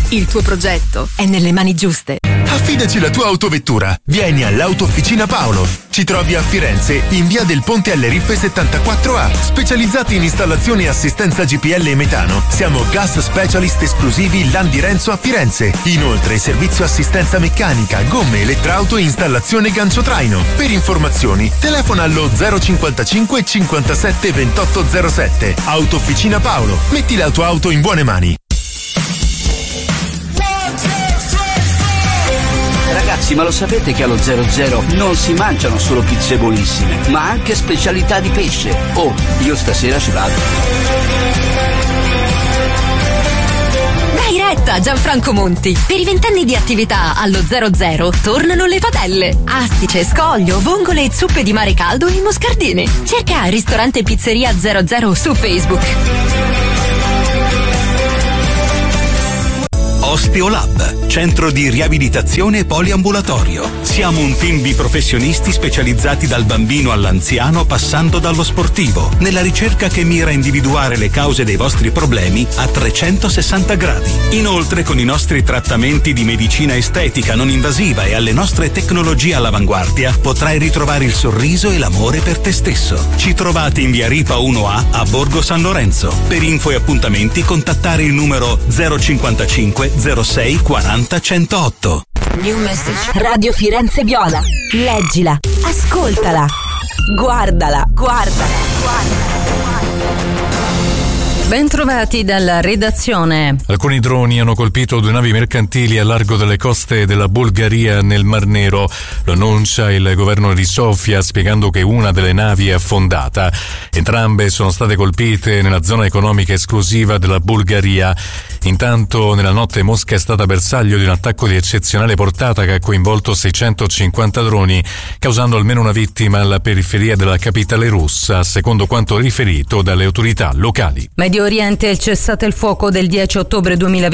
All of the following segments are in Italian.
Il tuo progetto è nelle mani giuste. Affidaci la tua autovettura. Vieni all'Autofficina Paolo. Ci trovi a Firenze, in via del Ponte alle Riffe 74A. Specializzati in installazioni e assistenza GPL e metano. Siamo gas specialist esclusivi Landi Renzo a Firenze. Inoltre servizio assistenza meccanica, gomme, elettrauto e installazione gancio traino. Per informazioni telefona allo 055 57 2807. Autofficina Paolo. Metti la tua auto in buone mani. Ragazzi, ma lo sapete che allo 00 non si mangiano solo pizze buonissime, ma anche specialità di pesce? Oh, io stasera ci vado. Dai retta, Gianfranco Monti. Per i 20 anni di attività allo 00 tornano le padelle. Astice, scoglio, vongole e zuppe di mare caldo e moscardine. Cerca ristorante pizzeria 00 su Facebook. Osteolab, centro di riabilitazione poliambulatorio. Siamo un team di professionisti specializzati dal bambino all'anziano passando dallo sportivo, nella ricerca che mira a individuare le cause dei vostri problemi a 360 gradi. Inoltre, con i nostri trattamenti di medicina estetica non invasiva e alle nostre tecnologie all'avanguardia, potrai ritrovare il sorriso e l'amore per te stesso. Ci trovate in via Ripa 1A a Borgo San Lorenzo. Per info e appuntamenti contattare il numero 055 06 40 108. New message. Radio Firenze Viola. Leggila, ascoltala, guardala. Bentrovati dalla redazione. Alcuni droni hanno colpito 2 navi mercantili a largo delle coste della Bulgaria nel Mar Nero. Lo annuncia il governo di Sofia, spiegando che una delle navi è affondata. Entrambe sono state colpite nella zona economica esclusiva della Bulgaria. Intanto nella notte Mosca è stata bersaglio di un attacco di eccezionale portata che ha coinvolto 650 droni, causando almeno una vittima alla periferia della capitale russa, secondo quanto riferito dalle autorità locali. Medio Oriente, il cessate il fuoco del 10 ottobre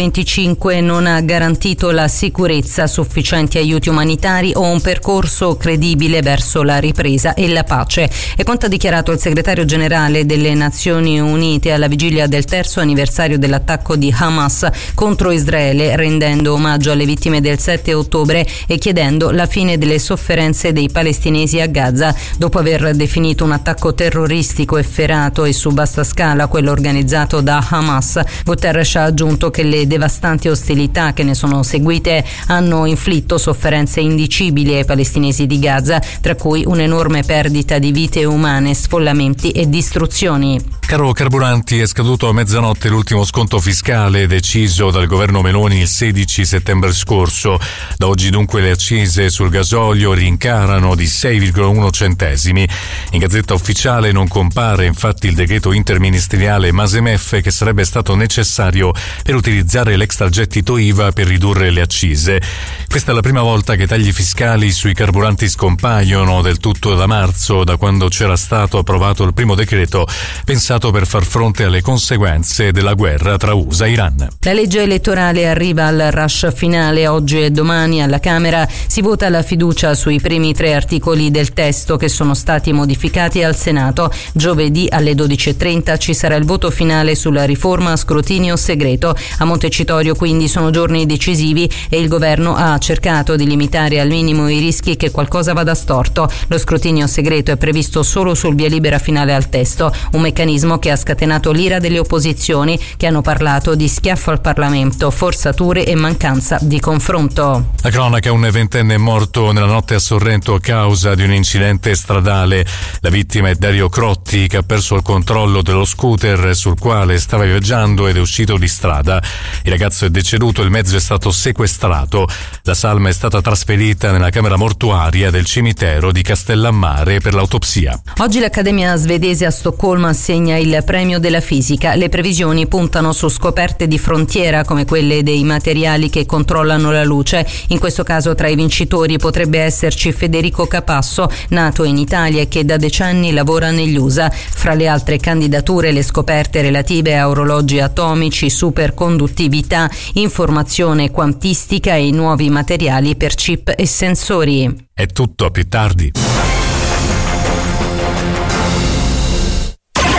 2025 non ha garantito la sicurezza, sufficienti aiuti umanitari o un percorso credibile verso la ripresa e la pace. È quanto ha dichiarato il segretario generale delle Nazioni Unite alla vigilia del 3° anniversario dell'attacco di Hamas contro Israele, rendendo omaggio alle vittime del 7 ottobre e chiedendo la fine delle sofferenze dei palestinesi a Gaza, dopo aver definito un attacco terroristico efferato e su vasta scala quello organizzato da Hamas. Guterres ha aggiunto che le devastanti ostilità che ne sono seguite hanno inflitto sofferenze indicibili ai palestinesi di Gaza, tra cui un'enorme perdita di vite umane, sfollamenti e distruzioni. Caro carburanti, è scaduto a mezzanotte l'ultimo sconto fiscale deciso dal governo Meloni il 16 settembre scorso. Da oggi dunque le accise sul gasolio rincarano di 6,1 centesimi. In Gazzetta Ufficiale non compare infatti il decreto interministeriale Masemef che sarebbe stato necessario per utilizzare l'extragettito IVA per ridurre le accise. Questa è la prima volta che tagli fiscali sui carburanti scompaiono del tutto da marzo, da quando c'era stato approvato il primo decreto pensato per far fronte alle conseguenze della guerra tra USA e Iran. La legge elettorale arriva al rush finale. Oggi e domani alla Camera si vota la fiducia sui primi 3 articoli del testo che sono stati modificati al Senato. Giovedì alle 12:30 ci sarà il voto finale sulla riforma a scrutinio segreto. A Montecitorio quindi sono giorni decisivi e il governo ha cercato di limitare al minimo i rischi che qualcosa vada storto. Lo scrutinio segreto è previsto solo sul via libera finale al testo, un meccanismo che ha scatenato l'ira delle opposizioni che hanno parlato di schiaffo al Parlamento, forzature e mancanza di confronto. La cronaca: un 20enne è morto nella notte a Sorrento a causa di un incidente stradale. La vittima è Dario Crotti, che ha perso il controllo dello scooter sul quale stava viaggiando ed è uscito di strada. Il ragazzo è deceduto, il mezzo è stato sequestrato. La salma è stata trasferita nella camera mortuaria del cimitero di Castellammare per l'autopsia. Oggi l'Accademia svedese a Stoccolma assegna il premio della fisica. Le previsioni puntano su scoperte di frontiera come quelle dei materiali che controllano la luce. In questo caso tra i vincitori potrebbe esserci Federico Capasso, nato in Italia e che da decenni lavora negli USA. Fra le altre candidature le scoperte relative a orologi atomici, superconduttività, informazione quantistica e nuovi materiali per chip e sensori. È tutto, a più tardi.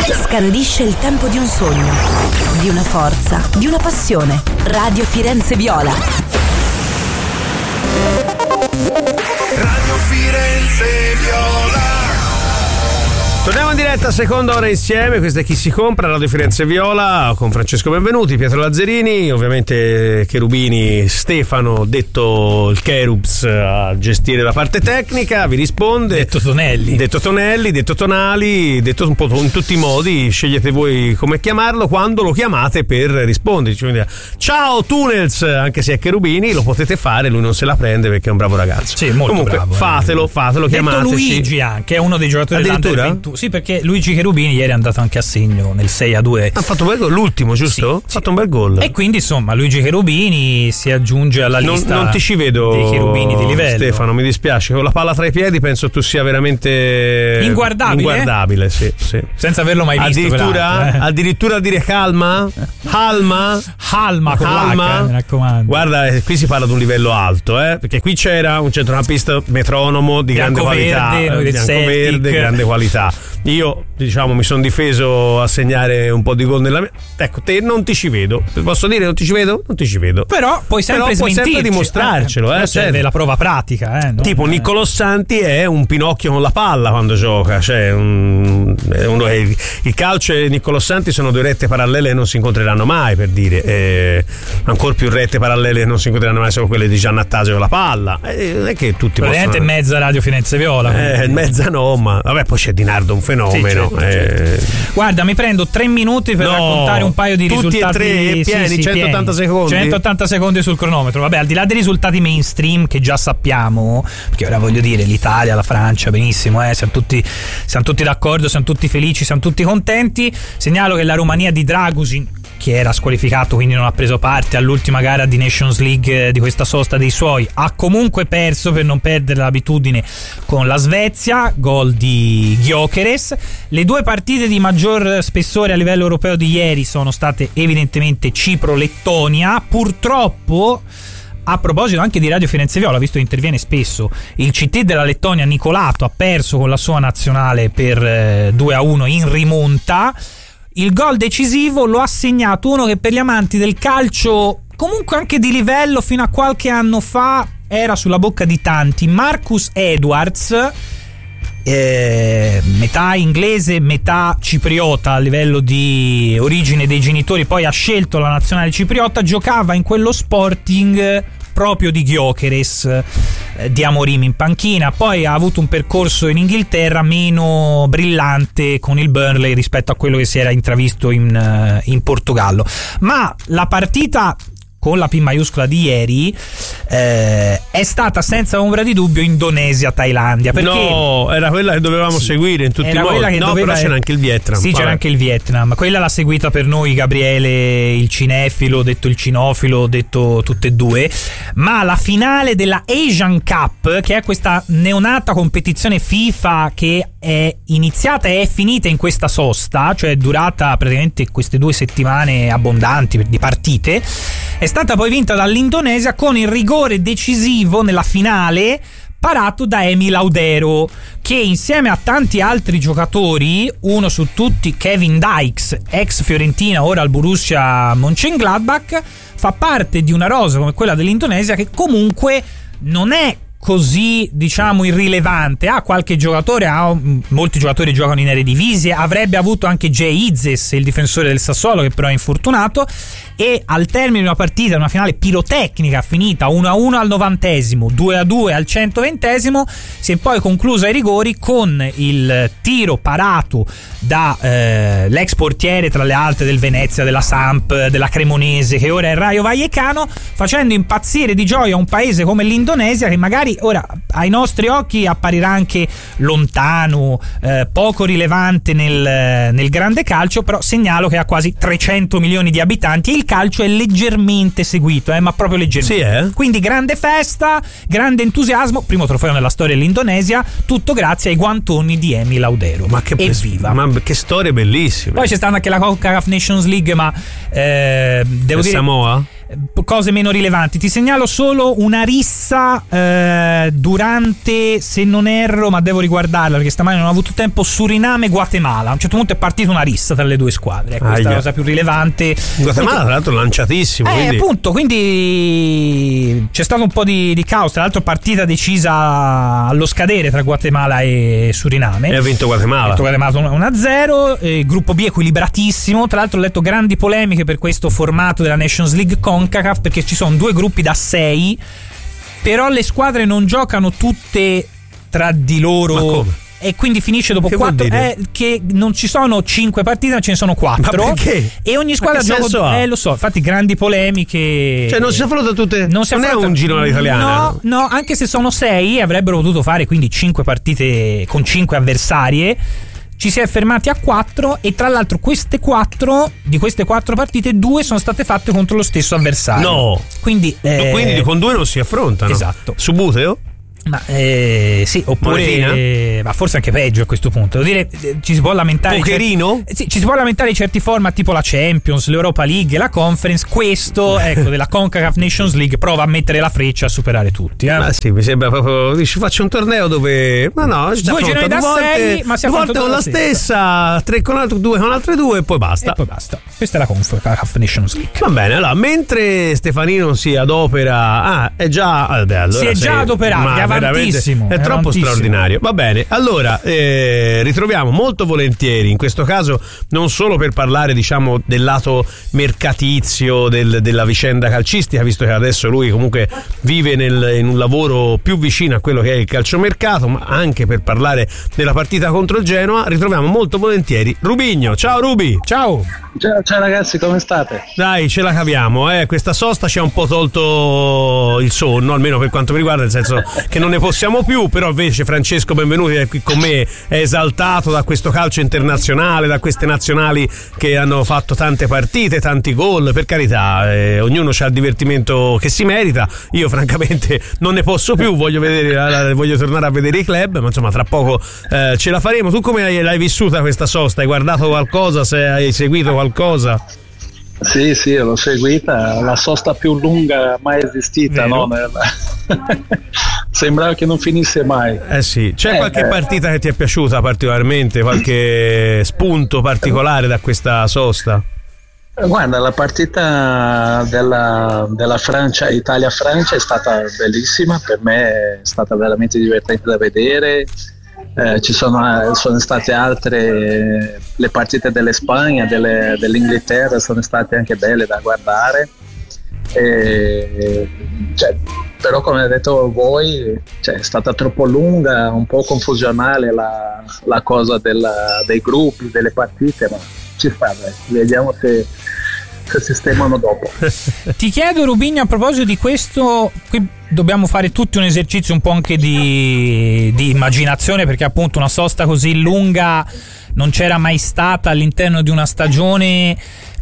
Scandisce il tempo di un sogno, di una forza, di una passione. Radio Firenze Viola. Radio Firenze Viola. Torniamo in diretta, seconda ora insieme. Questo è Chi si compra, Radio Firenze Viola, con Francesco Benvenuti, Pietro Lazzarini, ovviamente Cherubini, Stefano, detto il Cherubs, a gestire la parte tecnica. Vi risponde detto Tonelli, detto Tonali, detto un po' in tutti i modi. Scegliete voi come chiamarlo quando lo chiamate per rispondere. Ciao Tunnels, anche se è Cherubini, lo potete fare, lui non se la prende perché è un bravo ragazzo. Sì, molto comunque bravo, fatelo, chiamateci. Luigi anche è uno dei giocatori addirittura? dell'Under 21. Sì, perché Luigi Cherubini ieri è andato anche a segno nel 6-2. Ha fatto un bel gol, l'ultimo, giusto? Sì, ha fatto un bel gol. E quindi insomma Luigi Cherubini si aggiunge alla lista. Non ti ci vedo, dei Cherubini di livello. Stefano, mi dispiace, con la palla tra i piedi penso tu sia veramente inguardabile, sì. Senza averlo mai visto. Addirittura dire calma con l'H, mi raccomando. Guarda, qui si parla di un livello alto, perché qui c'era un centrocampista metronomo di grande qualità, bianco-verde, grande qualità. Io mi sono difeso a segnare un po' di gol nella mia. Ecco, te non ti ci vedo. Posso dire non ti ci vedo? Non ti ci vedo. Però puoi sempre dimostrarcelo, serve la prova pratica, no? Tipo Niccolò Santi è un Pinocchio con la palla quando gioca, cioè il calcio e Niccolò Santi sono due rette parallele e non si incontreranno mai, per dire. Ancora più rette parallele non si incontreranno mai sono quelle di Giannattasio con la palla. Non è che tutti praticamente possono. Mezza Radio Firenze Viola. Mezza no, ma vabbè, poi c'è Di Nardo, un fenomeno. Sì, certo. Guarda, mi prendo 3 minuti per raccontare un paio di tutti risultati. Tutti e tre pieni, 180 secondi. 180 secondi sul cronometro. Vabbè, al di là dei risultati mainstream che già sappiamo, perché ora voglio dire, l'Italia, la Francia, benissimo, siamo tutti d'accordo, siamo tutti felici, siamo tutti contenti. Segnalo che la Romania di Dragusin, che era squalificato, quindi non ha preso parte all'ultima gara di Nations League di questa sosta dei suoi, ha comunque perso per non perdere l'abitudine con la Svezia, gol di Gyökeres. Le due partite di maggior spessore a livello europeo di ieri sono state evidentemente Cipro-Lettonia. Purtroppo, a proposito anche di Radio Firenze Viola, visto che interviene spesso, il CT della Lettonia Nicolato ha perso con la sua nazionale per 2-1 in rimonta. Il gol decisivo lo ha segnato uno che per gli amanti del calcio, comunque anche di livello, fino a qualche anno fa era sulla bocca di tanti, Marcus Edwards, metà inglese, metà cipriota a livello di origine dei genitori, poi ha scelto la nazionale cipriota, giocava in quello Sporting proprio di Gyökeres, di Amorim in panchina, poi ha avuto un percorso in Inghilterra meno brillante con il Burnley rispetto a quello che si era intravisto in Portogallo, ma la partita con la P maiuscola di ieri è stata senza ombra di dubbio Indonesia-Thailandia, perché no, era quella che dovevamo seguire in tutti i modi. Però c'era anche il Vietnam. Sì, c'era anche il Vietnam. Quella l'ha seguita per noi Gabriele, il cinefilo, detto il cinofilo, detto tutte e due. Ma la finale della Asian Cup, che è questa neonata competizione FIFA che è iniziata e è finita in questa sosta, cioè è durata praticamente queste 2 settimane abbondanti di partite, è stata poi vinta dall'Indonesia con il rigore decisivo nella finale parato da Emil Laudero, che insieme a tanti altri giocatori, uno su tutti Kevin Dykes, ex Fiorentina, ora al Borussia Mönchengladbach, fa parte di una rosa come quella dell'Indonesia che comunque non è così, diciamo, irrilevante. Ha qualche giocatore, molti giocatori giocano in Eredivisie, avrebbe avuto anche Jay Izzes, il difensore del Sassuolo, che però è infortunato, e al termine di una partita, una finale pirotecnica finita 1-1 al 90esimo, 2-2 al 120esimo, si è poi conclusa ai rigori con il tiro parato da l'ex portiere, tra le altre, del Venezia, della Samp, della Cremonese, che ora è Rayo Vallecano, facendo impazzire di gioia un paese come l'Indonesia, che magari ora ai nostri occhi apparirà anche lontano, poco rilevante nel grande calcio, però segnalo che ha quasi 300 milioni di abitanti e il calcio è leggermente seguito, ma proprio leggermente. Sì, Quindi grande festa, grande entusiasmo, primo trofeo nella storia dell'Indonesia, tutto grazie ai guantoni di Emil Laudero. Ma che storie bellissime. Poi c'è stata anche la CONCACAF Nations League, ma devo dire Samoa? cose meno rilevanti. Ti segnalo solo una rissa durante, se non erro, ma devo riguardarla perché stamani non ho avuto tempo, Suriname-Guatemala. A un certo punto è partita una rissa tra le due squadre, questa è la cosa più rilevante. Guatemala tra l'altro lanciatissimo, quindi c'è stato un po' di caos. Tra l'altro partita decisa allo scadere tra Guatemala e Suriname, e ha vinto Guatemala 1-0. Gruppo B equilibratissimo. Tra l'altro ho letto grandi polemiche per questo formato della Nations League CONCACAF, perché ci sono due gruppi da 6, però le squadre non giocano tutte tra di loro. Ma come? E quindi finisce dopo 4 che non ci sono 5 partite, ma ce ne sono 4. Ma perché? E ogni squadra gioca. Lo so, infatti grandi polemiche. Cioè non si affronta tutte. Non è un giro all'italiana. No, anche se sono 6 avrebbero potuto fare quindi 5 partite con 5 avversarie. Ci si è fermati a 4 e tra l'altro queste 4 partite 2 sono state fatte contro lo stesso avversario. No. Quindi con 2 non si affrontano. Esatto. Su Buteo? Ma sì, oppure ma forse anche peggio a questo punto. Devo dire, ci si può lamentare. Pokerino? Sì, ci si può lamentare di certi format tipo la Champions, l'Europa League, la Conference. Questo, della CONCACAF Nations League prova a mettere la freccia a superare tutti. Ma sì, mi sembra proprio. Faccio un torneo dove. Ma no, ci due gironi da 6, ma si volte con la stessa, 3 con altro, 2 con altre 2 e poi basta. Questa è la CONCACAF Nations League. Va bene, allora, mentre Stefanino si adopera. Si è già adoperato. È troppo straordinario. Va bene, allora ritroviamo molto volentieri in questo caso non solo per parlare diciamo del lato mercatizio della vicenda calcistica, visto che adesso lui comunque vive in un lavoro più vicino a quello che è il calciomercato, ma anche per parlare della partita contro il Genoa. Ritroviamo molto volentieri Rubigno. Ciao Rubi. Ciao ragazzi, come state? Dai, ce la caviamo, questa sosta ci ha un po' tolto il sonno, almeno per quanto mi riguarda, nel senso che non ne possiamo più, però invece Francesco Benvenuti è qui con me, è esaltato da questo calcio internazionale, da queste nazionali che hanno fatto tante partite, tanti gol, per carità, ognuno ha il divertimento che si merita. Io francamente non ne posso più, voglio tornare a vedere i club, ma insomma tra poco ce la faremo. Tu come l'hai vissuta questa sosta? Hai guardato qualcosa? Se hai seguito qualcosa? Sì, l'ho seguita, la sosta più lunga mai esistita, no? Sembrava che non finisse mai. Sì, c'è qualche partita che ti è piaciuta particolarmente, qualche spunto particolare da questa sosta? Guarda, la partita della Francia, Italia-Francia, è stata bellissima, per me è stata veramente divertente da vedere. Ci sono state altre, le partite dell'Espagna, dell'Inghilterra sono state anche belle da guardare, però come avete detto voi è stata troppo lunga, un po' confusionale la cosa dei gruppi, delle partite, ma ci sta, vediamo se sistemano dopo. Ti chiedo Rubigno, a proposito di questo, qui dobbiamo fare tutti un esercizio un po' anche di immaginazione, perché appunto una sosta così lunga non c'era mai stata all'interno di una stagione,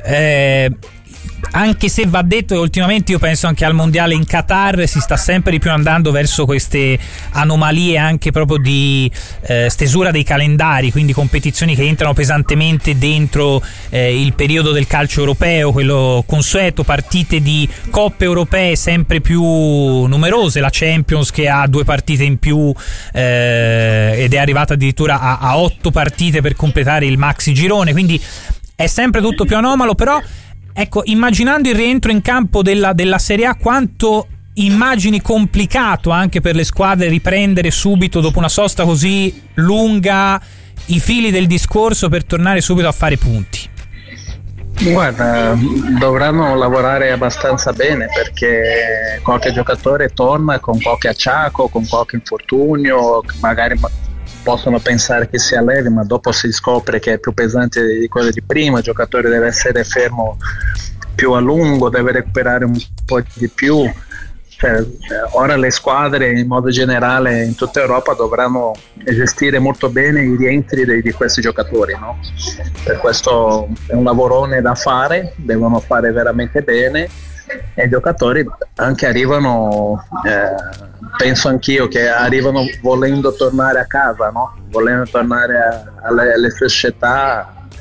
anche se va detto che ultimamente io penso anche al mondiale in Qatar si sta sempre di più andando verso queste anomalie anche proprio di stesura dei calendari, quindi competizioni che entrano pesantemente dentro il periodo del calcio europeo, quello consueto, partite di coppe europee sempre più numerose, la Champions che ha 2 partite in più ed è arrivata addirittura a 8 partite per completare il maxi girone, quindi è sempre tutto più anomalo. Però ecco, immaginando il rientro in campo della Serie A, quanto immagini complicato anche per le squadre riprendere subito dopo una sosta così lunga i fili del discorso per tornare subito a fare punti? Guarda, dovranno lavorare abbastanza bene, perché qualche giocatore torna con qualche acciacco, con qualche infortunio, magari possono pensare che sia leve, ma dopo si scopre che è più pesante di quello di prima. Il giocatore deve essere fermo più a lungo, deve recuperare un po' di più. Ora le squadre in modo generale in tutta Europa dovranno gestire molto bene i rientri di questi giocatori, no? Per questo è un lavorone da fare, devono fare veramente bene, e i giocatori anche arrivano, penso anch'io che arrivano volendo tornare a casa, no? Volendo tornare alle sue città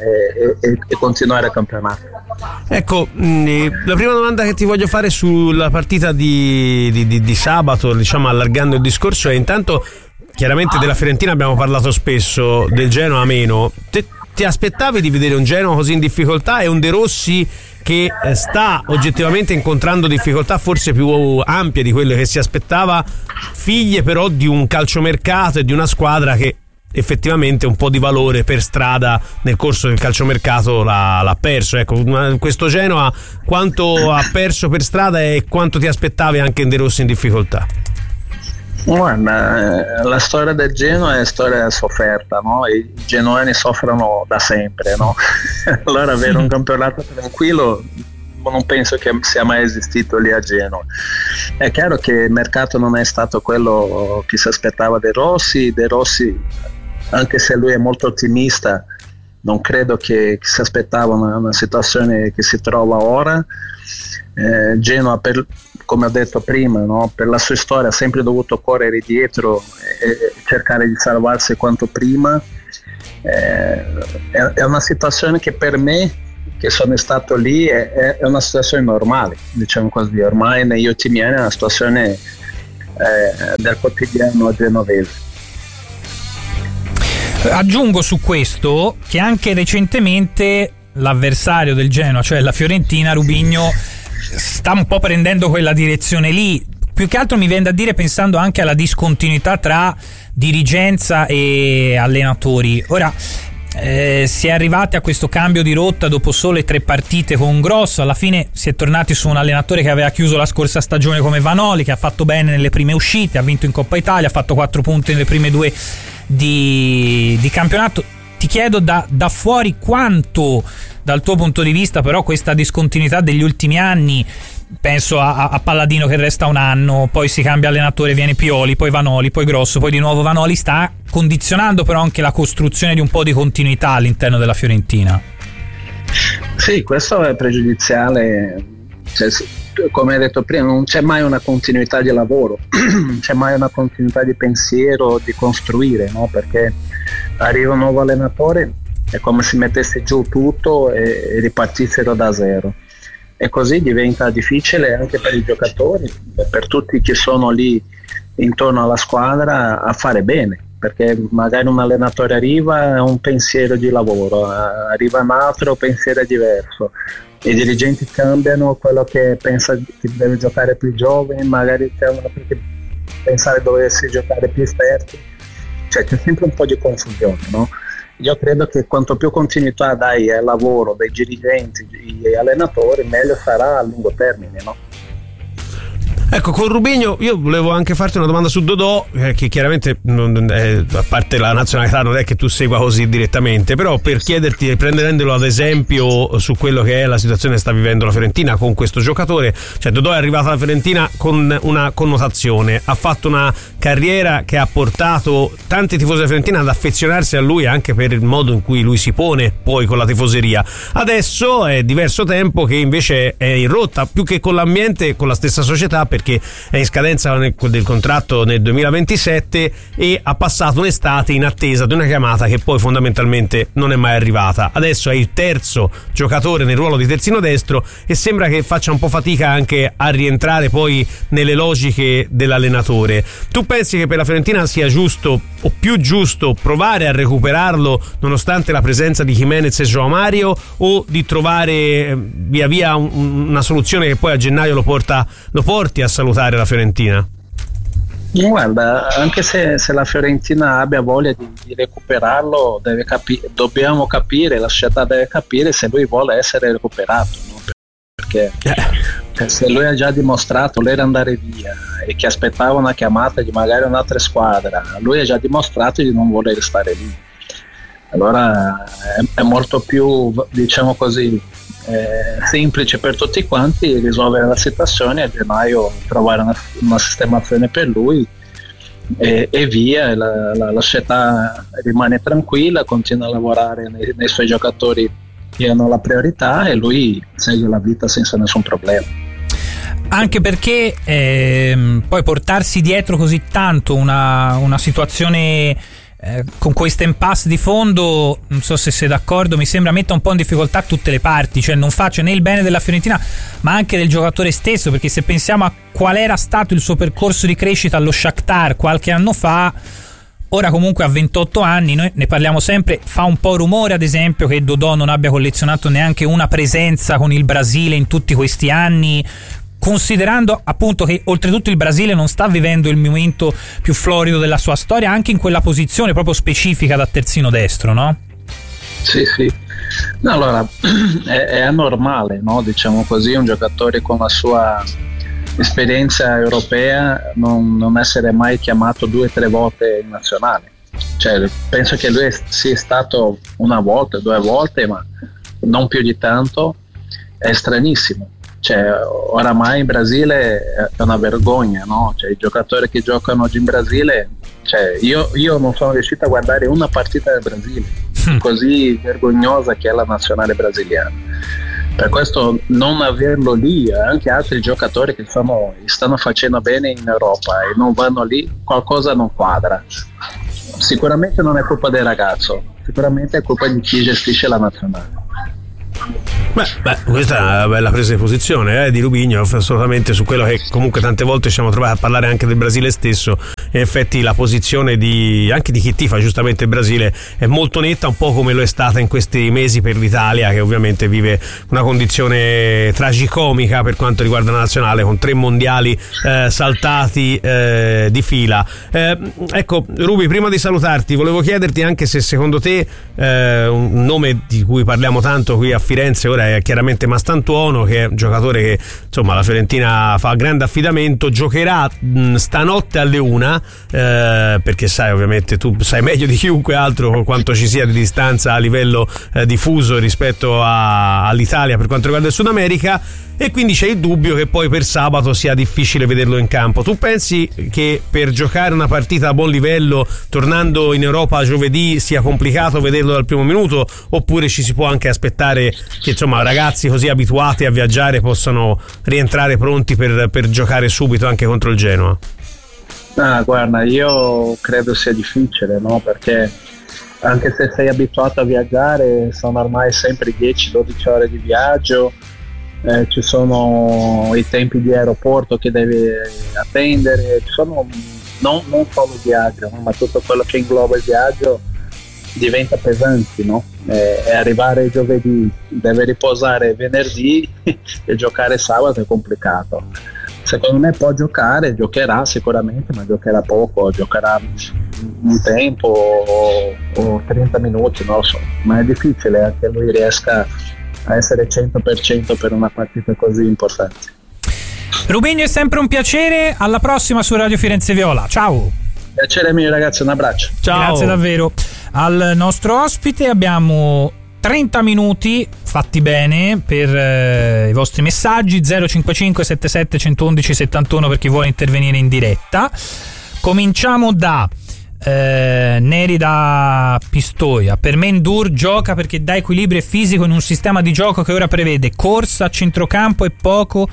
e continuare il campionato. Ecco, la prima domanda che ti voglio fare sulla partita di sabato, diciamo allargando il discorso, è intanto chiaramente della Fiorentina abbiamo parlato spesso, del Genoa meno. Ti aspettavi di vedere un Genoa così in difficoltà e un De Rossi che sta oggettivamente incontrando difficoltà forse più ampie di quelle che si aspettava, figlie però di un calciomercato e di una squadra che effettivamente un po' di valore per strada nel corso del calciomercato l'ha perso? Ecco, questo Genoa quanto ha perso per strada e quanto ti aspettavi anche in De Rossi in difficoltà? Guarda, la storia del Genoa è storia sofferta, no? I genoani soffrono da sempre, no? Allora avere un campionato tranquillo non penso che sia mai esistito lì a Genoa. È chiaro che il mercato non è stato quello che si aspettava De Rossi, anche se lui è molto ottimista, non credo che si aspettava una situazione che si trova ora. Genoa, come ho detto prima, no? Per la sua storia ha sempre dovuto correre dietro e cercare di salvarsi quanto prima. È una situazione che per me, che sono stato lì, è una situazione normale, diciamo così. Ormai negli ultimi anni è una situazione del quotidiano genovese. Aggiungo su questo che anche recentemente l'avversario del Genoa, cioè la Fiorentina, Rubigno, sta un po' prendendo quella direzione lì. Più che altro mi viene da dire, pensando anche alla discontinuità tra dirigenza e allenatori. Ora si è arrivati a questo cambio di rotta dopo sole 3 partite con Grosso. Alla fine si è tornati su un allenatore che aveva chiuso la scorsa stagione come Vanoli, che ha fatto bene nelle prime uscite, ha vinto in Coppa Italia, ha fatto 4 punti nelle prime 2 di campionato. Ti chiedo da fuori quanto, dal tuo punto di vista, però questa discontinuità degli ultimi anni, penso a Palladino che resta un anno, poi si cambia allenatore, viene Pioli, poi Vanoli, poi Grosso, poi di nuovo Vanoli, sta condizionando però anche la costruzione di un po' di continuità all'interno della Fiorentina. Sì, questo è pregiudiziale, cioè, come hai detto prima, non c'è mai una continuità di lavoro, non c'è mai una continuità di pensiero, di costruire, no? Perché arriva un nuovo allenatore, è come se mettesse giù tutto e ripartissero da zero, e così diventa difficile anche per i giocatori, per tutti che sono lì intorno alla squadra, a fare bene, perché magari un allenatore arriva, ha un pensiero di lavoro, arriva un altro pensiero diverso, i dirigenti cambiano, quello che pensa che deve giocare più giovani magari c'è un altro che pensare dovesse giocare più esperti, cioè c'è sempre un po' di confusione, no? Io credo che quanto più continuità dai al lavoro dei dirigenti e allenatori, meglio sarà a lungo termine, no? Ecco, con Rubigno io volevo anche farti una domanda su Dodò, che chiaramente a parte la nazionalità non è che tu segua così direttamente, però per chiederti, prendendolo ad esempio su quello che è la situazione che sta vivendo la Fiorentina con questo giocatore. Cioè Dodò è arrivato alla Fiorentina con una connotazione, ha fatto una carriera che ha portato tanti tifosi della Fiorentina ad affezionarsi a lui anche per il modo in cui lui si pone poi con la tifoseria. Adesso è diverso tempo che invece è in rotta, più che con l'ambiente, con la stessa società, perché è in scadenza del contratto nel 2027 e ha passato un'estate in attesa di una chiamata che poi fondamentalmente non è mai arrivata. Adesso è il terzo giocatore nel ruolo di terzino destro e sembra che faccia un po' fatica anche a rientrare poi nelle logiche dell'allenatore. Tu pensi che per la Fiorentina sia giusto o più giusto provare a recuperarlo nonostante la presenza di Jimenez e Joao Mario, o di trovare via via una soluzione che poi a gennaio lo porti a salutare la Fiorentina? Guarda, anche se la Fiorentina abbia voglia di recuperarlo, dobbiamo capire, la società deve capire se lui vuole essere recuperato, no? Perché se lui ha già dimostrato l'era andare via e che aspettava una chiamata di magari un'altra squadra, lui ha già dimostrato di non voler stare lì. Allora è molto più, diciamo così, semplice per tutti quanti risolvere la situazione, a gennaio trovare una sistemazione per lui e via, la società rimane tranquilla, continua a lavorare nei suoi giocatori che hanno la priorità e lui segue la vita senza nessun problema. Anche perché poi portarsi dietro così tanto una situazione con questo impasse di fondo, non so se sei d'accordo, mi sembra metta un po' in difficoltà tutte le parti, cioè non faccia né il bene della Fiorentina ma anche del giocatore stesso, perché se pensiamo a qual era stato il suo percorso di crescita allo Shakhtar qualche anno fa, ora comunque a 28 anni, noi ne parliamo sempre, fa un po' rumore ad esempio che Dodò non abbia collezionato neanche una presenza con il Brasile in tutti questi anni, considerando appunto che oltretutto il Brasile non sta vivendo il momento più florido della sua storia anche in quella posizione proprio specifica da terzino destro, no? Sì. No, allora è normale, no? Diciamo così, un giocatore con la sua esperienza europea non essere mai chiamato 2 o 3 volte in nazionale. Cioè, penso che lui sia stato 1 volta, 2 volte, ma non più di tanto. È stranissimo. Cioè, oramai in Brasile è una vergogna, no? Cioè, i giocatori che giocano oggi in Brasile, cioè, io non sono riuscito a guardare una partita del Brasile, così vergognosa che è la nazionale brasiliana. Per questo non averlo lì, anche altri giocatori che stanno facendo bene in Europa e non vanno lì, qualcosa non quadra. Sicuramente non è colpa del ragazzo, sicuramente è colpa di chi gestisce la nazionale. Beh, questa è una bella presa di posizione di Rubinho, assolutamente, su quello che comunque tante volte ci siamo trovati a parlare anche del Brasile stesso. In effetti la posizione anche di chi tifa giustamente il Brasile è molto netta, un po' come lo è stata in questi mesi per l'Italia, che ovviamente vive una condizione tragicomica per quanto riguarda la nazionale, con 3 mondiali saltati di fila. Ecco, Rubi, prima di salutarti volevo chiederti anche se secondo te un nome di cui parliamo tanto qui a Firenze ora è chiaramente Mastantuono, che è un giocatore che insomma la Fiorentina fa grande affidamento, giocherà stanotte alle 1, perché sai, ovviamente tu sai meglio di chiunque altro quanto ci sia di distanza a livello diffuso rispetto all'Italia per quanto riguarda il Sud America, e quindi c'è il dubbio che poi per sabato sia difficile vederlo in campo. Tu pensi che per giocare una partita a buon livello tornando in Europa giovedì sia complicato vederlo dal primo minuto, oppure ci si può anche aspettare che insomma ragazzi così abituati a viaggiare possano rientrare pronti per giocare subito anche contro il Genoa? Guarda, io credo sia difficile, no? Perché anche se sei abituato a viaggiare sono ormai sempre 10-12 ore di viaggio, ci sono i tempi di aeroporto che devi attendere, ci sono non solo il viaggio, ma tutto quello che ingloba il viaggio diventa pesante, no? E arrivare giovedì, deve riposare venerdì e giocare sabato è complicato. Secondo me giocherà sicuramente, ma giocherà poco, giocherà un tempo o 30 minuti, non lo so, ma è difficile che lui riesca a essere 100% per una partita così importante. Rubinho, è sempre un piacere, alla prossima su Radio Firenze Viola, ciao. Piacere mio ragazzi, un abbraccio. Ciao. Grazie davvero al nostro ospite. Abbiamo 30 minuti fatti bene per i vostri messaggi, 055 77 111 71 per chi vuole intervenire in diretta. Cominciamo da Neri da Pistoia. Per me Ndur gioca perché dà equilibrio fisico in un sistema di gioco che ora prevede corsa a centrocampo e poco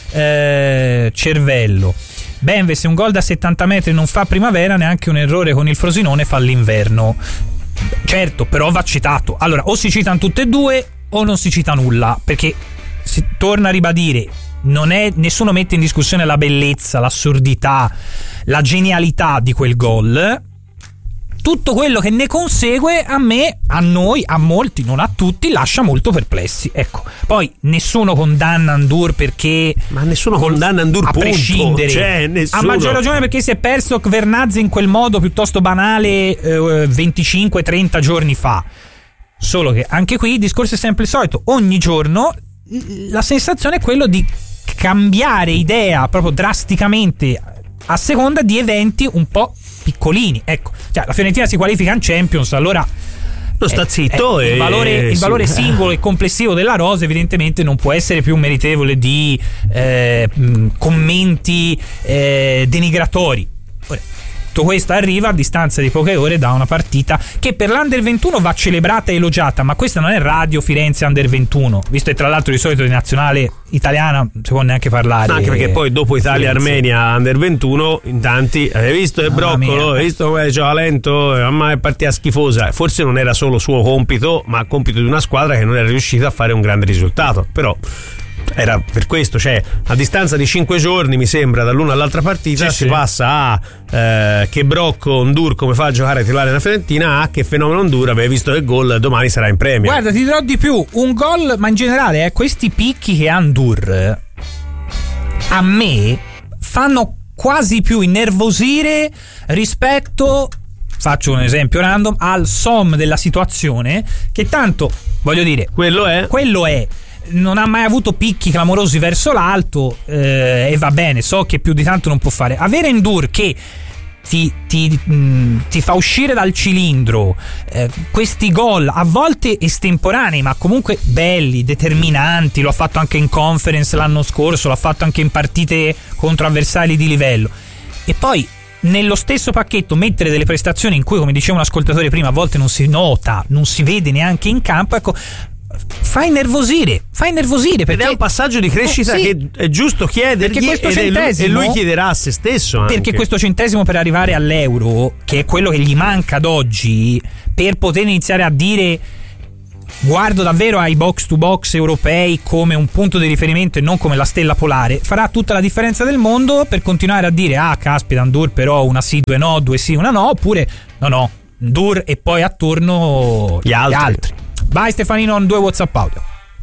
cervello. Benves, se un gol da 70 metri non fa primavera, neanche un errore con il Frosinone fa l'inverno. Certo, però va citato. Allora, o si citano tutte e due o non si cita nulla, perché si torna a ribadire, nessuno mette in discussione la bellezza, l'assurdità, la genialità di quel gol. Tutto quello che ne consegue a me, a noi, a molti, non a tutti, lascia molto perplessi. Ecco, poi nessuno condanna Ndur perché... Ma nessuno condanna Ndur, a prescindere. Cioè, nessuno. A maggior ragione perché si è perso Kvernadze in quel modo piuttosto banale 25-30 giorni fa. Solo che anche qui il discorso è sempre il solito. Ogni giorno la sensazione è quello di cambiare idea proprio drasticamente a seconda di eventi un po' piccolini. Ecco, cioè la Fiorentina si qualifica in Champions, allora non sta zitto, il valore singolo e complessivo della rosa evidentemente non può essere più meritevole di commenti denigratori. Ora, Tutto questo arriva a distanza di poche ore da una partita che per l'Under 21 va celebrata e elogiata, ma questa non è Radio Firenze Under 21, visto che tra l'altro di solito di nazionale italiana non si può neanche parlare. Anche perché poi dopo Italia-Armenia Under 21 in tanti hai visto che broccolo, hai visto come c'ha lento, mamma è partita schifosa. Forse non era solo suo compito, ma compito di una squadra che non era riuscita a fare un grande risultato, però era per questo, cioè a distanza di 5 giorni mi sembra dall'una all'altra partita si passa a che brocco Ndur come fa a giocare a titolare la Fiorentina, a che fenomeno Ndur, avevi visto che gol domani sarà in premio. Guarda, ti dirò di più, un gol, ma in generale questi picchi che ha Ndur a me fanno quasi più innervosire rispetto, faccio un esempio random, al Som della situazione, che tanto, voglio dire, quello è non ha mai avuto picchi clamorosi verso l'alto, e va bene, so che più di tanto non può fare. Avere Ndur che ti fa uscire dal cilindro questi gol a volte estemporanei ma comunque belli, determinanti, lo ha fatto anche in conference l'anno scorso, l'ha fatto anche in partite contro avversari di livello, e poi nello stesso pacchetto mettere delle prestazioni in cui, come diceva un ascoltatore prima, a volte non si nota, non si vede neanche in campo, ecco, fa innervosire perché ed è un passaggio di crescita che è giusto chiedergli, e lui chiederà a se stesso anche. Perché questo centesimo per arrivare all'euro, che è quello che gli manca ad oggi per poter iniziare a dire guardo davvero ai box to box europei come un punto di riferimento e non come la stella polare, farà tutta la differenza del mondo per continuare a dire caspita Ndur però una sì, due no, due sì, una no, oppure no Ndur e poi attorno gli altri. Vai Stefanino, 2 WhatsApp audio.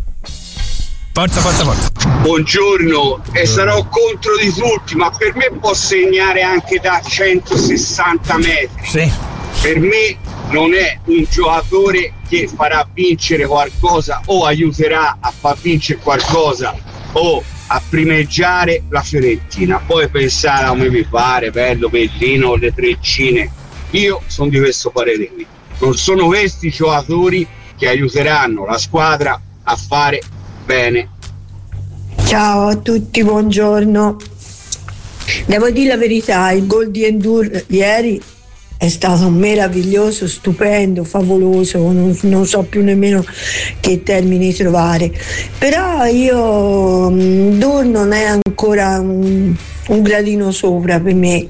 Forza. Buongiorno, e sarò contro di tutti, ma per me può segnare anche da 160 metri. Sì. Per me non è un giocatore che farà vincere qualcosa o aiuterà a far vincere qualcosa o a primeggiare la Fiorentina. Poi pensare a me mi pare bello Pedrino, le treccine. Io sono di questo parere qui. Non sono questi giocatori che aiuteranno la squadra a fare bene. Ciao a tutti, buongiorno. Devo dire la verità, il gol di Ndur ieri è stato meraviglioso, stupendo, favoloso, non so più nemmeno che termini trovare. Però Ndur non è ancora un gradino sopra per me,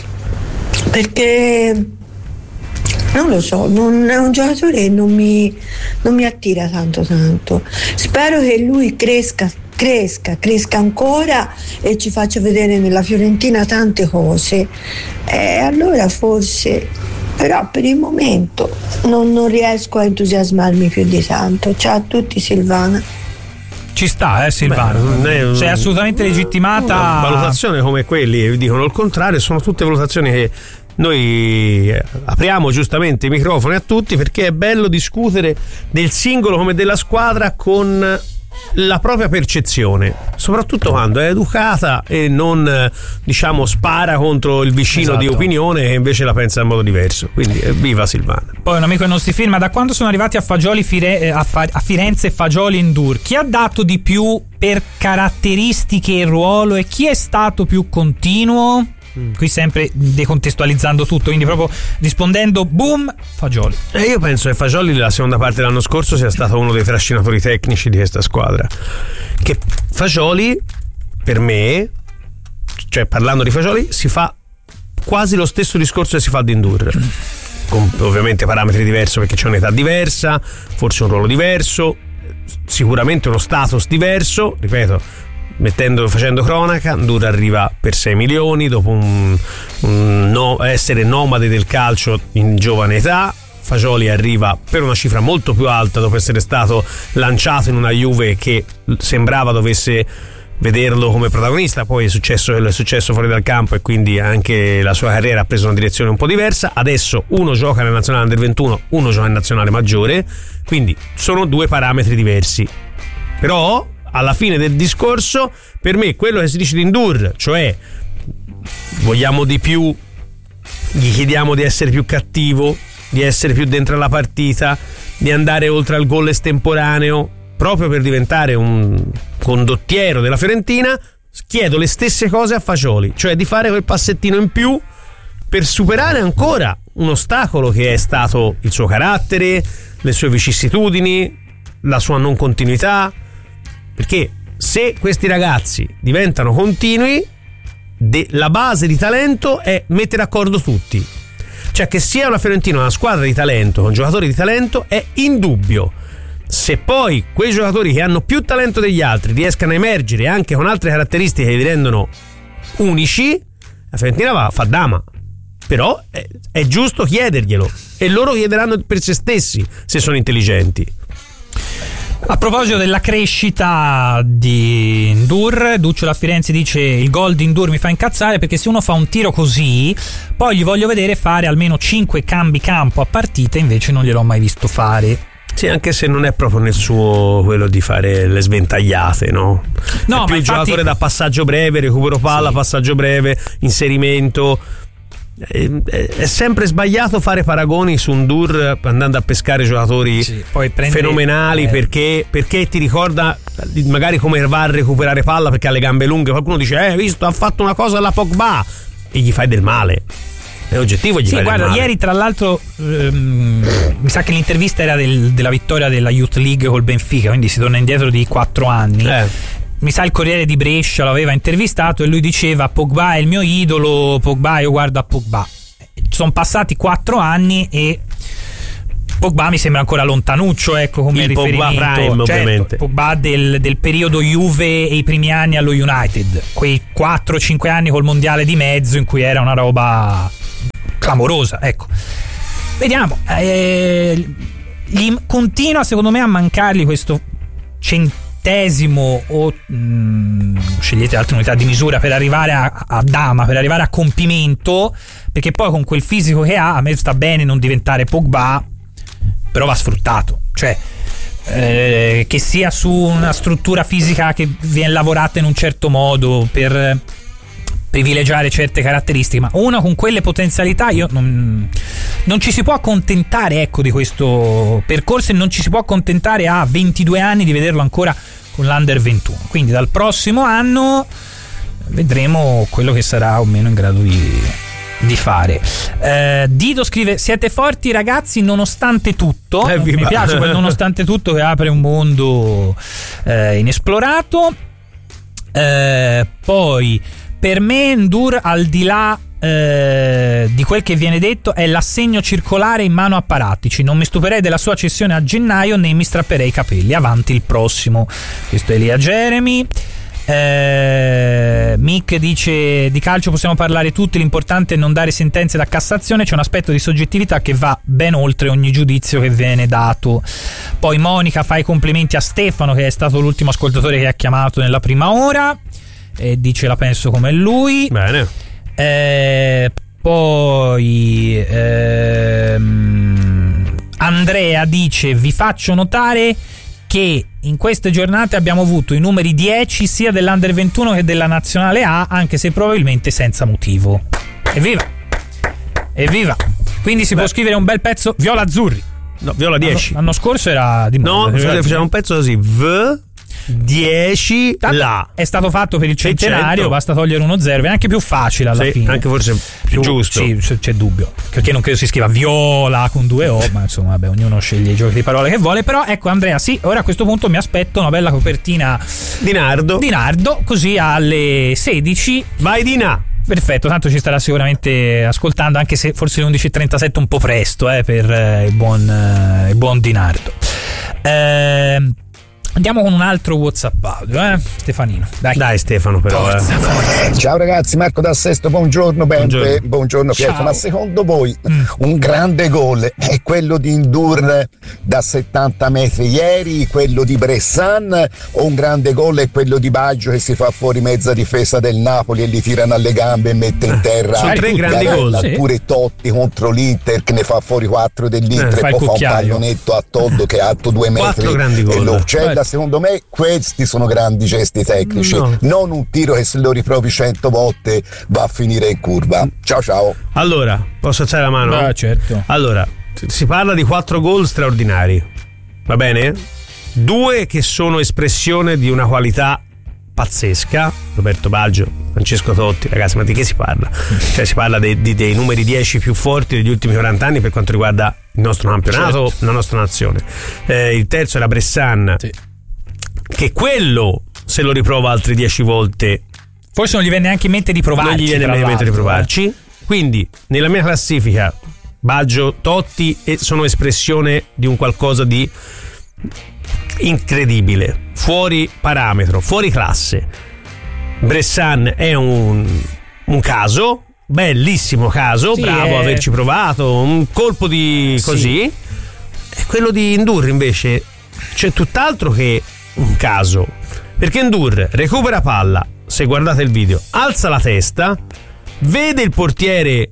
perché non lo so, non è un giocatore che non mi attira tanto. Spero che lui cresca ancora e ci faccia vedere nella Fiorentina tante cose, allora forse, però per il momento non riesco a entusiasmarmi più di tanto. Ciao a tutti, Silvana. Ci sta, Silvana, sei assolutamente legittimata. Una valutazione come quelli dicono il contrario, sono tutte valutazioni che noi apriamo giustamente i microfoni a tutti, perché è bello discutere del singolo come della squadra con la propria percezione, soprattutto quando è educata e non spara contro il vicino di opinione che invece la pensa in modo diverso. Quindi viva Silvana. Poi un amico che non si firma: da quando sono arrivati a Firenze Fagioli e Ndur, chi ha dato di più per caratteristiche e ruolo e chi è stato più continuo? Qui sempre decontestualizzando tutto, quindi proprio rispondendo boom, Fagioli. Io penso che Fagioli la seconda parte dell'anno scorso sia stato uno dei trascinatori tecnici di questa squadra. Che Fagioli, per me, cioè parlando di Fagioli, si fa quasi lo stesso discorso che si fa di Ndur, con ovviamente parametri diversi perché c'è un'età diversa, forse un ruolo diverso, sicuramente uno status diverso, ripeto. Facendo cronaca, Ndur arriva per 6 milioni dopo essere nomade del calcio in giovane età. Fagioli arriva per una cifra molto più alta dopo essere stato lanciato in una Juve che sembrava dovesse vederlo come protagonista. Poi è successo fuori dal campo e quindi anche la sua carriera ha preso una direzione un po' diversa. Adesso uno gioca nella nazionale Under 21, uno gioca in nazionale maggiore, quindi sono 2 parametri diversi. Però alla fine del discorso, per me quello che si dice di Ndur, cioè vogliamo di più, gli chiediamo di essere più cattivo, di essere più dentro alla partita, di andare oltre al gol estemporaneo proprio per diventare un condottiero della Fiorentina, chiedo le stesse cose a Fagioli, cioè di fare quel passettino in più per superare ancora un ostacolo che è stato il suo carattere, le sue vicissitudini, la sua non continuità, perché se questi ragazzi diventano continui, la base di talento è mettere d'accordo tutti, cioè che sia una Fiorentina una squadra di talento con giocatori di talento è indubbio. Se poi quei giocatori che hanno più talento degli altri riescano a emergere anche con altre caratteristiche che li rendono unici, la Fiorentina fa dama. Però è giusto chiederglielo, e loro chiederanno per se stessi se sono intelligenti. A proposito della crescita di Ndur, Duccio da Firenze dice: il gol di Ndur mi fa incazzare perché se uno fa un tiro così poi gli voglio vedere fare almeno 5 cambi campo a partita, invece non gliel'ho mai visto fare. Sì, anche se non è proprio nel suo quello di fare le sventagliate, no? No, è più il giocatore da passaggio breve, recupero palla, sì, passaggio breve, inserimento. È sempre sbagliato fare paragoni su un Ndur andando a pescare giocatori fenomenali, perché ti ricorda magari come va a recuperare palla perché ha le gambe lunghe. Qualcuno dice hai visto, ha fatto una cosa alla Pogba, e gli fai del male. È oggettivo, gli fai del male. Ieri tra l'altro mi sa che l'intervista era della vittoria della Youth League col Benfica, quindi si torna indietro di 4 anni. Mi sa il Corriere di Brescia l'aveva intervistato e lui diceva: Pogba è il mio idolo, Pogba, io guardo a Pogba. Sono passati 4 anni e Pogba mi sembra ancora lontanuccio, ecco, come il riferimento. Pogba Prime, certo, ovviamente. Pogba del periodo Juve e i primi anni allo United, quei 4-5 anni col mondiale di mezzo in cui era una roba clamorosa, ecco. Vediamo, gli continua secondo me a mancargli questo centesimo o scegliete altre unità di misura per arrivare a dama, per arrivare a compimento, perché poi con quel fisico che ha, a me sta bene non diventare Pogba, però va sfruttato, cioè che sia su una struttura fisica che viene lavorata in un certo modo per privilegiare certe caratteristiche, ma uno con quelle potenzialità non ci si può accontentare, ecco, di questo percorso, e non ci si può accontentare a 22 anni di vederlo ancora con l'Under 21. Quindi dal prossimo anno vedremo quello che sarà o meno in grado di fare. Dito scrive: siete forti ragazzi nonostante tutto. Mi piace quel nonostante tutto che apre un mondo inesplorato. Poi per me Ndur, al di là di quel che viene detto, è l'assegno circolare in mano a Paratici. Non mi stupirei della sua cessione a gennaio, né mi strapperei i capelli. Avanti il prossimo. Questo è Elia Jeremy. Mick dice: di calcio possiamo parlare tutti, l'importante è non dare sentenze da Cassazione, c'è un aspetto di soggettività che va ben oltre ogni giudizio che viene dato. Poi Monica fa i complimenti a Stefano, che è stato l'ultimo ascoltatore che ha chiamato nella prima ora, e dice: la penso come lui. Bene. Poi Andrea dice: vi faccio notare che in queste giornate abbiamo avuto i numeri 10 sia dell'Under 21 che della Nazionale A, anche se probabilmente senza motivo. Evviva! Evviva! Quindi si può scrivere un bel pezzo viola azzurri. No, viola 10. L'anno scorso era di no, facciamo un pezzo così: 10 là. È stato fatto per il centenario, basta togliere uno 0, è anche più facile alla fine. Anche forse più giusto. Sì, c'è dubbio, perché non credo si scriva viola con 2 O, ma insomma, vabbè, ognuno sceglie i giochi di parole che vuole. Però ecco, Andrea, sì, ora a questo punto mi aspetto una bella copertina di Nardo, così alle 16. Vai Dina! Perfetto, tanto ci starà sicuramente ascoltando, anche se forse le 11.37 un po' presto per il buon Di Nardo. Andiamo con un altro WhatsApp audio, Stefanino. Dai Stefano, però. Forza. Ciao ragazzi, Marco da Sesto, buongiorno Beppe, buongiorno Pietro. Ma secondo voi un grande gol è quello di Ndur da 70 metri ieri, quello di Bressan, o un grande gol è quello di Baggio che si fa fuori mezza difesa del Napoli e li tirano alle gambe e mette in terra? Sono 3 grandi gol. Oppure Totti contro l'Inter che ne fa fuori 4 dell'Inter e poi fa un pallonetto a Toddo che è alto 2 metri e lo uccella. Secondo me questi sono grandi gesti tecnici, non un tiro che se lo riprovi 100 volte va a finire in curva. Ciao. Allora, posso alzare la mano? Certo. Allora, si parla di 4 gol straordinari, va bene? 2 che sono espressione di una qualità pazzesca, Roberto Baggio Francesco Totti, ragazzi, ma di che si parla? Cioè si parla dei numeri 10 più forti degli ultimi 40 anni per quanto riguarda il nostro campionato, certo, la nostra nazione. Il terzo era Bressan, sì, che quello se lo riprova altre 10 volte forse non gli viene neanche in mente di provarci. Non gli viene in mente di provarci. Quindi nella mia classifica Baggio, Totti sono espressione di un qualcosa di incredibile, fuori parametro, fuori classe. Bressan è un caso, bellissimo caso, sì, bravo a averci provato, un colpo di così. E quello di N'Dour invece c'è tutt'altro che un caso, perché N'Dour recupera palla, se guardate il video, alza la testa, vede il portiere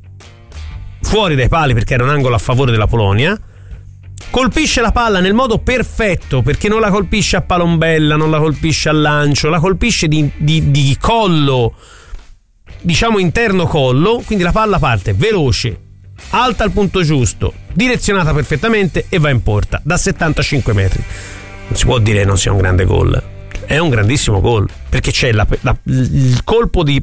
fuori dai pali perché era un angolo a favore della Polonia, colpisce la palla nel modo perfetto, perché non la colpisce a palombella, non la colpisce al lancio, la colpisce di collo, diciamo interno collo, quindi la palla parte veloce, alta al punto giusto, direzionata perfettamente e va in porta da 75 metri. Non si può dire non sia un grande gol, è un grandissimo gol, perché c'è il colpo di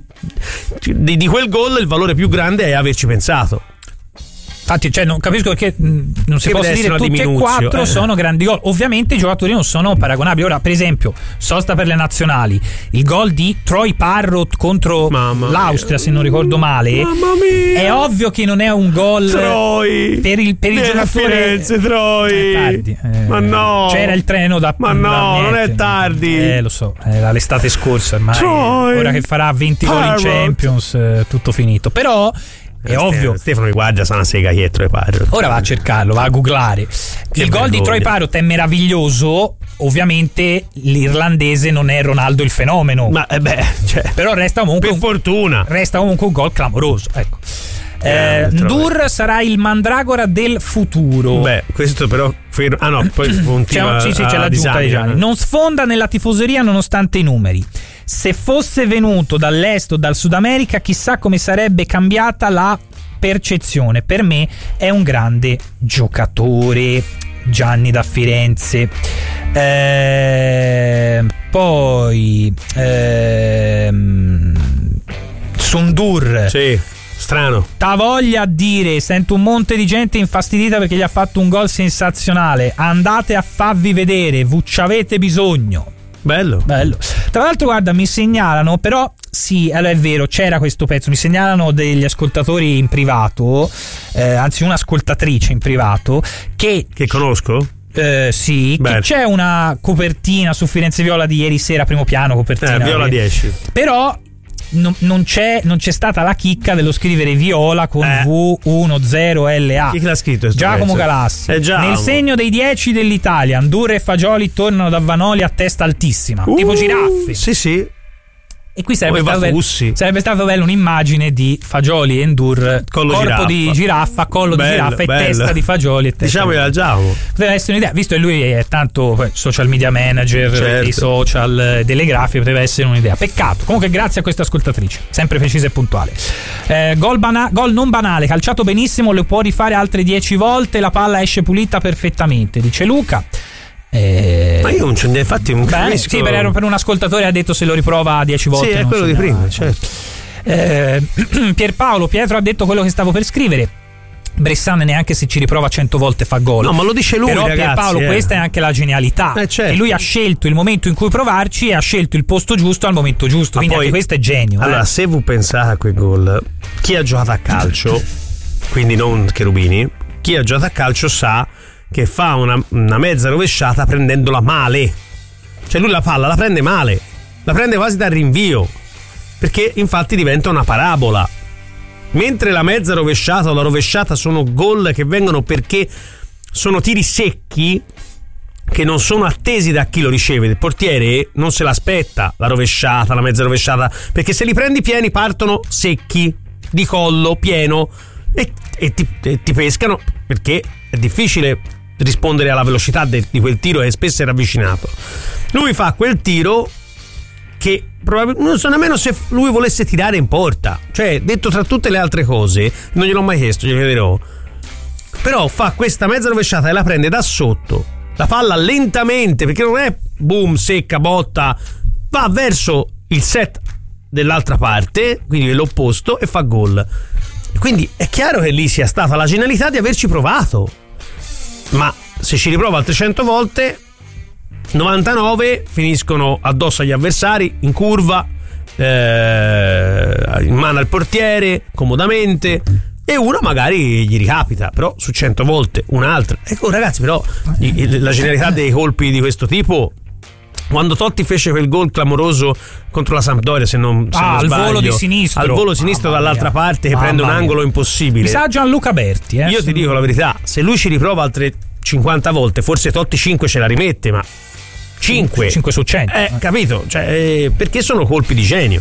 quel gol, il valore più grande è averci pensato. Infatti, cioè, non capisco perché non si possa dire tutti e quattro sono grandi gol. Ovviamente i giocatori non sono paragonabili. Ora, per esempio, sosta per le nazionali, il gol di Troy Parrott contro l'Austria, se non ricordo male, è ovvio che non è un gol per il giocatore. Firenze, Troy. Tardi. Ma no, c'era il treno da. Ma no, non è tardi. Lo so, era l'estate scorsa ormai. Ora che farà 20 gol in Champions, tutto finito. Però è ovvio. Stefano mi guarda, sa una sega dietro e Parrott. Ora va a cercarlo, va a googlare. Il gol di Troy Parrott è meraviglioso. Ovviamente l'irlandese non è Ronaldo il fenomeno. Ma però resta comunque per fortuna. Resta comunque un gol clamoroso. Ecco. N'Dour sarà il mandragora del futuro. Questo però poi c'è l'aggiunta di Gianni. Non sfonda nella tifoseria nonostante i numeri. Se fosse venuto dall'est o dal Sud America, chissà come sarebbe cambiata la percezione. Per me è un grande giocatore. Gianni da Firenze. Poi N'Dour. Sì. Strano. T'ha voglia a dire, sento un monte di gente infastidita perché gli ha fatto un gol sensazionale. Andate a farvi vedere, c'avete bisogno. Bello. Tra l'altro, guarda, mi segnalano, però sì, allora è vero, c'era questo pezzo, mi segnalano degli ascoltatori in privato, anzi un'ascoltatrice in privato che conosco? Sì, che c'è una copertina su Firenze Viola di ieri sera, primo piano, copertina Viola 10. Però non c'è stata la chicca dello scrivere Viola con V10LA. Chi l'ha scritto? Giacomo Galassi. Nel segno dei 10 dell'Italia, N'Dour e Fagioli tornano da Vanoli a testa altissima, tipo giraffe. Sì. E qui sarebbe stato bello un'immagine di Fagioli e N'Dour, corpo di giraffa, collo di giraffa e testa di Fagioli. Diciamo al Giacomo. Poteva essere un'idea, visto che lui è tanto social media manager dei social, delle grafiche, poteva essere un'idea. Peccato. Comunque grazie a questa ascoltatrice, sempre precisa e puntuale. Gol non banale, calciato benissimo, lo può rifare altre 10 volte, la palla esce pulita perfettamente, dice Luca. Ma io non ce ne infatti non capisco. Sì, per un ascoltatore ha detto se lo riprova 10 volte. Sì, è quello di prima, certo. Pietro ha detto quello che stavo per scrivere. Bressan neanche se ci riprova 100 volte fa gol. No, ma lo dice lui, però ragazzi, Pierpaolo, questa è anche la genialità. Certo. E lui ha scelto il momento in cui provarci e ha scelto il posto giusto al momento giusto. Quindi anche questo è genio. Allora, se voi pensate a quel gol, chi ha giocato a calcio, quindi non Cherubini, chi ha giocato a calcio sa che fa una mezza rovesciata prendendola male. Cioè lui la palla la prende male, la prende quasi dal rinvio, perché infatti diventa una parabola. Mentre la mezza rovesciata o la rovesciata sono gol che vengono perché sono tiri secchi che non sono attesi da chi lo riceve. Il portiere non se l'aspetta la rovesciata, la mezza rovesciata, perché se li prendi pieni partono secchi, di collo, pieno, e ti pescano, perché è difficile rispondere alla velocità di quel tiro che spesso è ravvicinato. Lui fa quel tiro che probabilmente non so nemmeno se lui volesse tirare in porta, cioè detto tra tutte le altre cose, non gliel'ho mai chiesto, glielo chiederò, però fa questa mezza rovesciata e la prende da sotto, la palla lentamente, perché non è boom, secca, botta, va verso il set dell'altra parte, quindi l'opposto, e fa gol. Quindi è chiaro che lì sia stata la genialità di averci provato, ma se ci riprova altre 100 volte, 99 finiscono addosso agli avversari in curva, in mano al portiere comodamente, e uno magari gli ricapita, però su 100 volte un'altra. Ecco ragazzi, però la genialità dei colpi di questo tipo, quando Totti fece quel gol clamoroso contro la Sampdoria, se non al sbaglio, volo di sinistro, al volo sinistro dall'altra parte, che prende un angolo impossibile. Mi sa Gianluca Berti, io ti dico la verità, se lui ci riprova altre 50 volte, forse Totti 5 ce la rimette, ma 5 su 100, capito? Cioè, perché sono colpi di genio.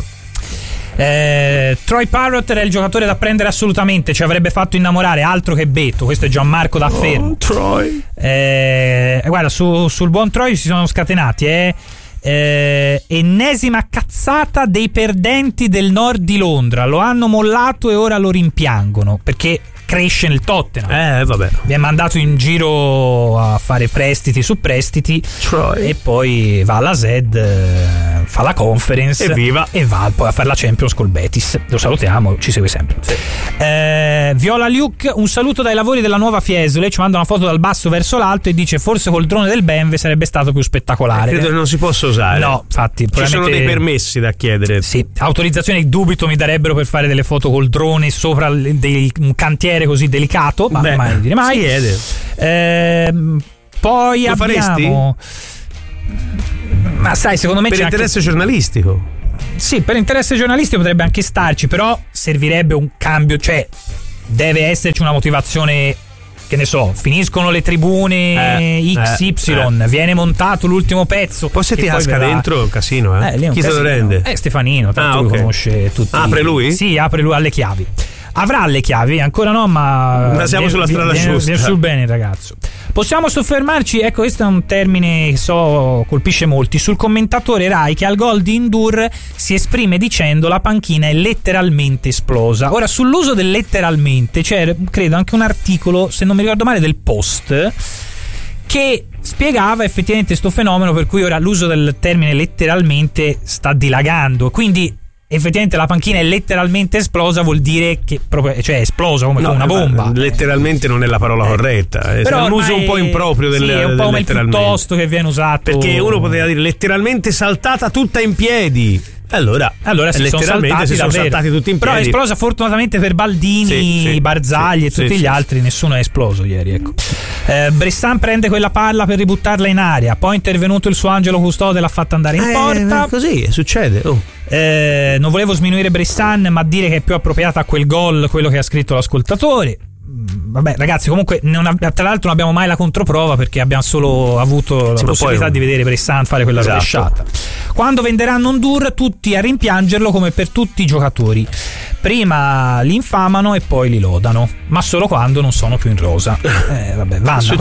Troy Parrott era il giocatore da prendere assolutamente, ci avrebbe fatto innamorare, altro che Betto. Questo è Gianmarco D'Affermo. Troy. Guarda, sul buon Troy si sono scatenati. Ennesima cazzata dei perdenti del nord di Londra. Lo hanno mollato e ora lo rimpiangono perché cresce nel Tottenham. Vabbè. Vi è mandato in giro a fare prestiti su prestiti. Troy. E poi va alla Zed, fa la conference e va poi a fare la Champions col Betis. Lo salutiamo, ci segue sempre. Sì. Viola Luke, un saluto dai lavori della nuova Fiesole. Ci manda una foto dal basso verso l'alto e dice: forse col drone del BMW sarebbe stato più spettacolare. Credo che non si possa usare. No, infatti ci sono dei permessi da chiedere. Sì, autorizzazioni dubito mi darebbero per fare delle foto col drone sopra un cantiere così delicato, ma mai dire mai. Poi lo abbiamo ma sai, secondo me per c'è interesse giornalistico. Sì, per interesse giornalistico potrebbe anche starci, però servirebbe un cambio, cioè deve esserci una motivazione, che ne so, finiscono le tribune XY, viene montato l'ultimo pezzo, poi se ti casca dentro è un casino, chi se lo rende? Stefanino, tanto lui conosce tutti. Apre lui? Sì, apre lui alle chiavi. Avrà le chiavi, ancora no, ma siamo sulla strada giusta. Viene sul bene, ragazzo. Possiamo soffermarci, ecco, questo è un termine che colpisce molti, sul commentatore Rai che al gol di Ndour si esprime dicendo: la panchina è letteralmente esplosa. Ora, sull'uso del letteralmente c'è, credo, anche un articolo, se non mi ricordo male, del Post, che spiegava effettivamente questo fenomeno per cui ora l'uso del termine letteralmente sta dilagando, quindi effettivamente la panchina è letteralmente esplosa, vuol dire che proprio, cioè è esplosa come una bomba. Letteralmente non è la parola corretta, però è un uso un po' improprio del è un po' come il piuttosto che viene usato, perché uno poteva dire letteralmente saltata tutta in piedi. Allora si sono saltati tutti in piedi. Però è esplosa fortunatamente per Baldini, Barzagli e tutti gli altri, nessuno è esploso ieri, ecco. Bressan prende quella palla per ributtarla in aria, poi è intervenuto il suo angelo custode, l'ha fatta andare in porta. Così succede. Non volevo sminuire Bressan, ma dire che è più appropriata a quel gol quello che ha scritto l'ascoltatore. Vabbè, ragazzi, comunque tra l'altro non abbiamo mai la controprova, perché abbiamo solo avuto la possibilità di vedere Bressan fare quella rovesciata. Quando venderanno Ndour, tutti a rimpiangerlo come per tutti i giocatori. Prima li infamano e poi li lodano, ma solo quando non sono più in rosa. Vabbè, Vanna,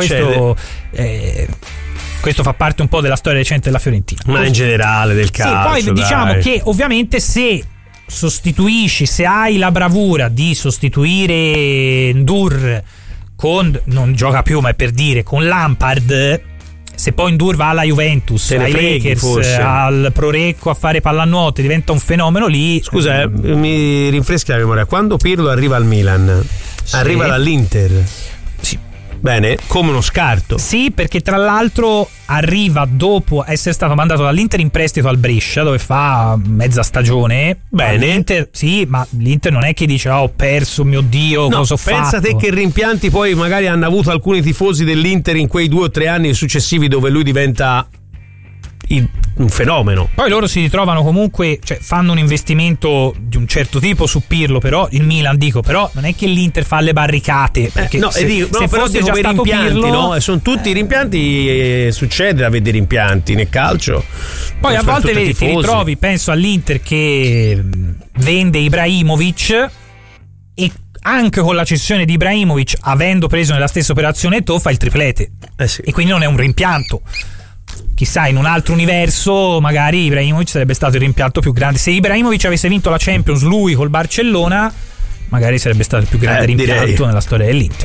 questo fa parte un po' della storia recente della Fiorentina, ma in generale del calcio. Sì, poi diciamo che ovviamente se hai la bravura di sostituire Ndour con, non gioca più, ma è per dire, con Lampard, se poi Ndour va alla Juventus, ai Lakers, forse al Prorecco a fare pallanuoto, diventa un fenomeno lì. Scusa, mi rinfresca la memoria, quando Pirlo arriva al Milan, arriva dall'Inter. Sì. Bene, come uno scarto. Sì, perché tra l'altro arriva dopo essere stato mandato dall'Inter in prestito al Brescia, dove fa mezza stagione. Bene. L'Inter, sì, ma l'Inter non è che dice ho perso, mio Dio, cosa ho fatto. Pensa te che rimpianti poi magari hanno avuto alcuni tifosi dell'Inter in quei 2 o 3 anni successivi, dove lui diventa un fenomeno. Poi loro si ritrovano comunque, cioè fanno un investimento di un certo tipo su Pirlo, però il Milan, però non è che l'Inter fa le barricate, perché se però fosse già come stato rimpianti, Pirlo, no? Sono tutti rimpianti, succede a vedere rimpianti nel calcio. Poi a volte ti ritrovi, penso all'Inter che vende Ibrahimovic e anche con la cessione di Ibrahimovic, avendo preso nella stessa operazione Eto'o, fa il triplete, e quindi non è un rimpianto. Chissà, in un altro universo magari Ibrahimovic sarebbe stato il rimpianto più grande. Se Ibrahimovic avesse vinto la Champions lui col Barcellona, magari sarebbe stato il più grande rimpianto nella storia dell'Inter.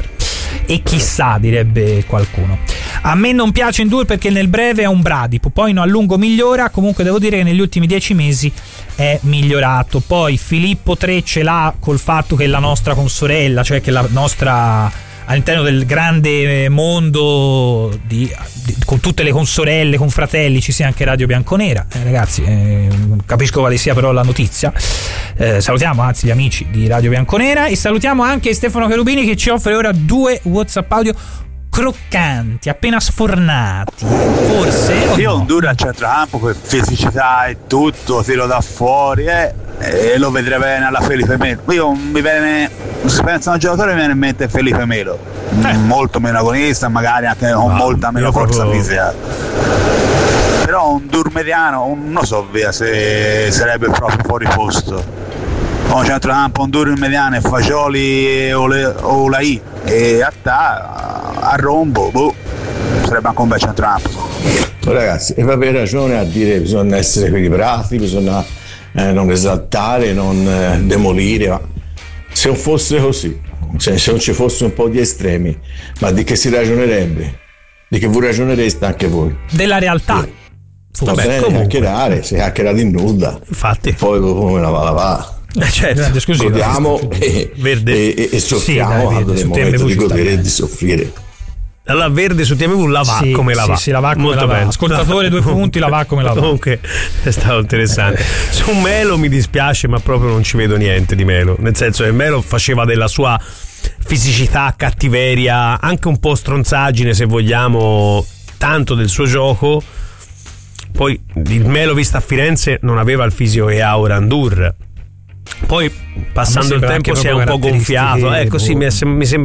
E chissà, direbbe qualcuno. A me non piace N'Dour perché nel breve è un bradipo, poi a lungo migliora. Comunque devo dire che negli ultimi 10 mesi è migliorato. Poi Filippo 3 ce l'ha col fatto che la nostra consorella, cioè che la nostra, all'interno del grande mondo con tutte le consorelle, con fratelli, ci sia anche Radio Bianconera. Ragazzi, capisco quale sia però la notizia. Salutiamo anzi gli amici di Radio Bianconera e salutiamo anche Stefano Cherubini che ci offre ora 2 WhatsApp audio croccanti, appena sfornati, forse. Io no? N'Dour a centrocampo per fisicità e tutto, tiro da fuori e lo vedrei bene alla Felipe Melo. Io se penso a un giocatore mi viene in mente Felipe Melo, molto meno agonista, magari anche con molta meno forza fisica. Però un N'Dour mediano, non lo so via se sarebbe proprio fuori posto. Con centrocampo un N'Dour in mediano e Fagioli o Lai e a rombo, sarebbe anche un bel centrocampo. Ragazzi, e avete ragione a dire che bisogna essere equilibrati, bisogna non esaltare, non demolire, ma se non fosse così, se non ci fosse un po' di estremi, ma di che si ragionerebbe? Di che voi ragionereste anche voi? Della realtà. Va bene, chiacchierare, si chiacchiera di nulla. Infatti. Poi come la va. Certo, godiamo e soffriamo nel momento di godere e di soffrire. Allora Verde su TMV la va come la va. Sì, la va come molto la va. bello. Ascoltatore 2 punti, la va come la va. Comunque è stato interessante. Su Melo mi dispiace, ma proprio non ci vedo niente di Melo. Nel senso che Melo faceva della sua fisicità, cattiveria, anche un po' stronzaggine se vogliamo, tanto del suo gioco. Poi il Melo visto a Firenze non aveva il fisico che ha ora N'Dour. Poi passando il tempo si è un po' gonfiato, così mi sembra